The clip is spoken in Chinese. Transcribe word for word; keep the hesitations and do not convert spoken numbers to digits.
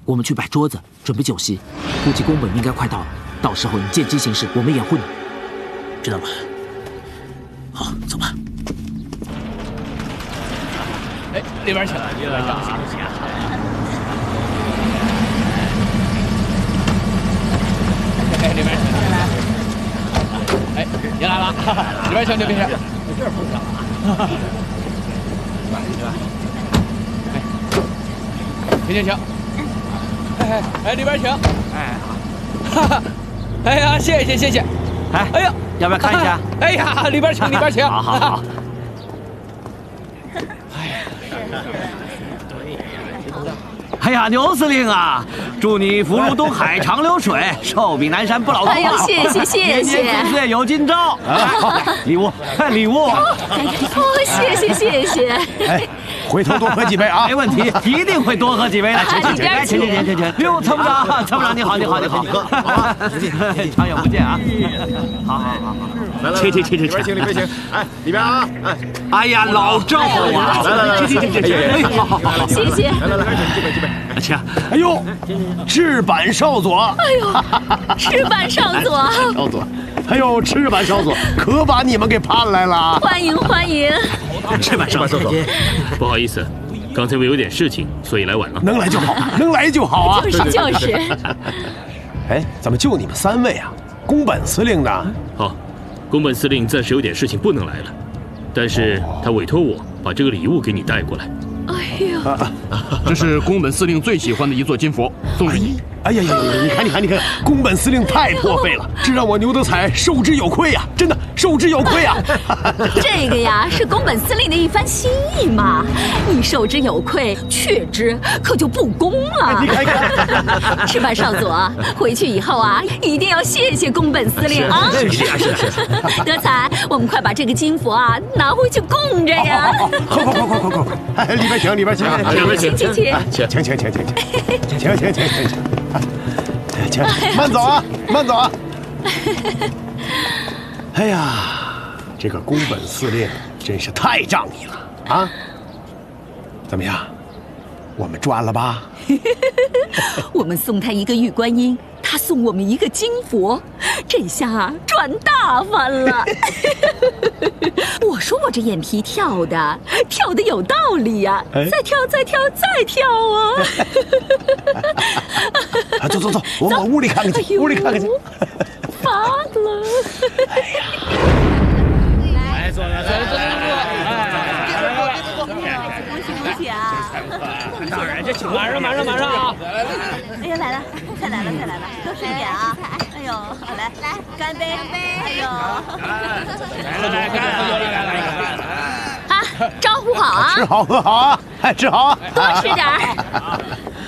我们去摆桌子，准备酒席。估计宫本应该快到了，到时候你见机行事，我们掩护你。 知道了。好，走吧。 哎，里边请，里边请。哎，里边请。哎，别来了，里边请，里边请。这儿不行啊。请请请。哎哎，里边请。哎，哈哈，哎呀，谢谢谢谢。 哎， 哎呀， 要不要看一下？ 哎呀，里边请，里边请。 好好好。哎呀，牛司令啊，祝你福如东海长流水，寿比南山不老松。 哎呦，谢谢谢谢， 年年岁岁有今朝。啊，礼物，礼物。 哦，谢谢谢谢。 哎，回头多喝几杯啊！ 没问题，一定会多喝几杯的。 里边请， 请请请。哟，参谋长，参谋长你好，你好，你好，喝，好吧，长远不见啊。好好好好， 来来， 请请请请， 里边请，里边请。哎，里边啊，哎， 哎呀，老赵啊， 来来来， 请请请请，哎，好好好， 谢谢。 来来来，几杯几杯。 请。 哎呦，赤坂少佐！ 哎呦，赤坂少佐！ 少佐，哎呦，赤坂少佐，可把你们给盼来了！ 欢迎欢迎！ 赤坂少佐， 不好意思，刚才我有点事情，所以来晚了。 能来就好，能来就好啊！ 就是就是。 哎，怎么就你们三位啊？宫本司令呢？ 好，宫本司令暂时有点事情不能来了，但是他委托我把这个礼物给你带过来。 哎呀， 这是宫本司令最喜欢的一座金佛，送给你。 哎呀呀呀！你看，你看，你看，宫本司令太破费了，这让我牛德彩受之有愧呀！真的受之有愧呀！ 这个呀，是宫本司令的一番心意嘛，你受之有愧，却之可就不恭了。 你看看， 赤坂少佐，回去以后啊，一定要谢谢宫本司令啊！ 是是是是。 德彩，我们快把这个金佛啊拿回去供着呀！ 快快快快快快快！哎，里边请，里边请， 里边请， 请请请， 请请请请请请请请请请。请，慢走啊，慢走啊！哎呀，这个宫本司令真是太仗义了啊！怎么样，我们赚了吧？ 我们送他一个玉观音，他送我们一个金佛，这下啊赚大发了。我说我这眼皮跳的跳的有道理呀、啊，再跳再跳再跳啊！ 啊，走走走，我们往屋里看看去，屋里看看去。 发了！ 来，坐坐坐坐坐。 恭喜恭喜啊！ 当然，这请马上马上马上啊！ 来来来！哎呀，来了，菜来了菜来了，多吃一点啊！哎呦，好来来，干杯干杯！哎呦， 来来来，干来来来来！ 啊，招呼好啊！ 吃好喝好啊！哎，吃好啊！ 多吃点儿。